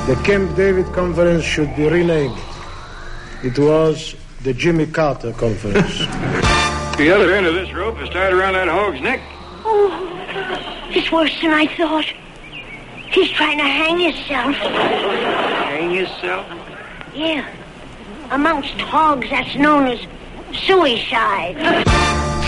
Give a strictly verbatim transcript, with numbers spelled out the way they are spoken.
The Camp David Conference should be renamed. It was the Jimmy Carter Conference. The other end of this rope is tied around that hog's neck. Oh, it's worse than I thought. He's trying to hang himself. Hang yourself? Yeah. Amongst hogs, that's known as suicide.